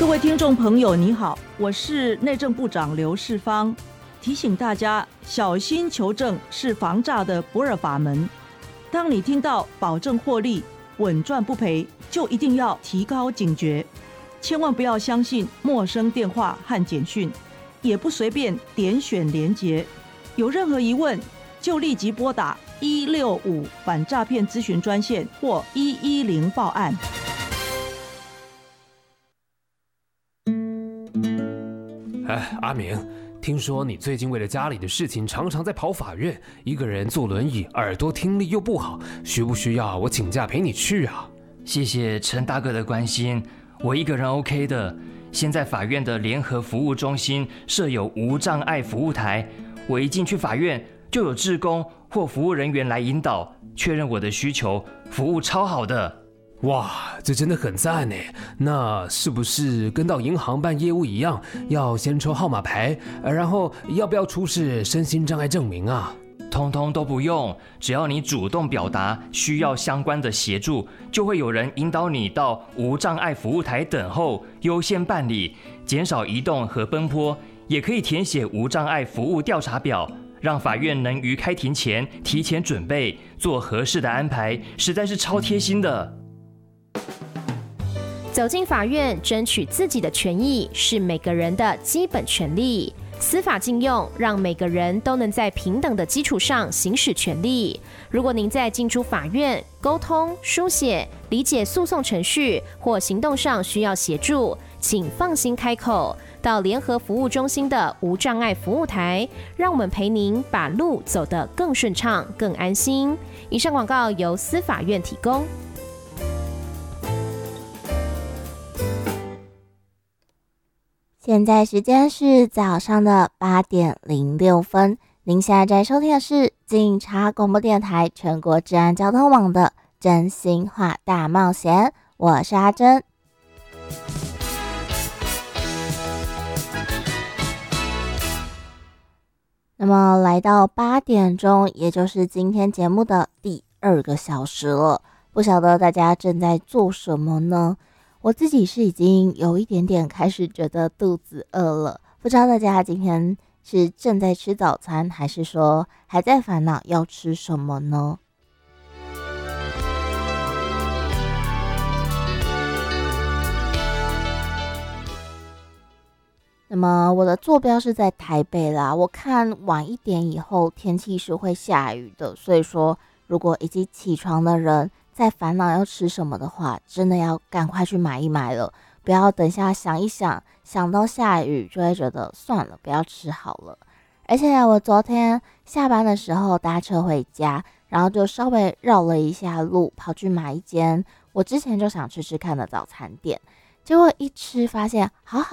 位听众朋友你好，我是内政部长刘世芳，提醒大家小心求证是防诈的不二法门。当你听到保证获利、稳赚不赔，就一定要提高警觉，千万不要相信陌生电话和简讯，也不随便点选连结。有任何疑问就立即拨打165反诈骗咨询专线或110报案。 阿明，听说你最近为了家里的事情常常在跑法院，一个人坐轮椅，耳朵听力又不好，需不需要我请假陪你去啊？ 谢谢陈大哥的关心，我一个人 OK 的。现在法院的联合服务中心设有无障碍服务台，我一进去法院就有志工或服务人员来引导，确认我的需求，服务超好的。 哇，这真的很赞呢！那是不是跟到银行办业务一样，要先抽号码牌，然后要不要出示身心障碍证明啊？ 通通都不用，只要你主动表达需要相关的协助，就会有人引导你到无障碍服务台等候，优先办理，减少移动和奔波，也可以填写无障碍服务调查表，让法院能于开庭前提前准备，做合适的安排，实在是超贴心的。 走进法院，争取自己的权益是每个人的基本权利。司法禁用，让每个人都能在平等的基础上行使权利。如果您在进出法院、沟通、书写、理解诉讼程序或行动上需要协助，请放心开口，到联合服务中心的无障碍服务台，让我们陪您把路走得更顺畅、更安心。以上广告由司法院提供。 现在时间是早上的8点06分，您现在在收听的是警察广播电台全国治安交通网的真心话大冒险，我是阿珍。那么来到8点钟，也就是今天节目的第2个小时了，不晓得大家正在做什么呢？我自己是已经有一点点开始觉得肚子饿了，不知道大家今天是正在吃早餐，还是说还在烦恼要吃什么呢？那么我的坐标是在台北啦，我看晚一点以后天气是会下雨的，所以说如果已经起床的人在烦恼要吃什么的话，真的要赶快去买一买了，不要等下想一想，想到下雨就会觉得算了，不要吃好了。而且我昨天下班的时候搭车回家，然后就稍微绕了一下路，跑去买一间我之前就想吃吃看的早餐店，结果一吃发现好好